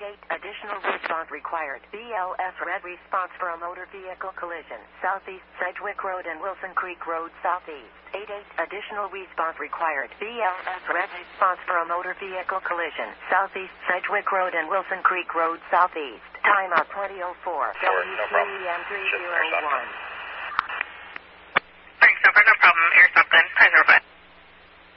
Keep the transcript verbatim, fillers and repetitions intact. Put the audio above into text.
eight additional response required. B L S red response for a motor vehicle collision. Southeast Sedgwick Road and Wilson Creek Road southeast. eight eight additional response required. B L S red response for a motor vehicle collision. Southeast Sedgwick Road and Wilson Creek Road southeast. Time out twenty oh four. W Q E M three oh one. Thanks, no problem. Here's something. Pressure button.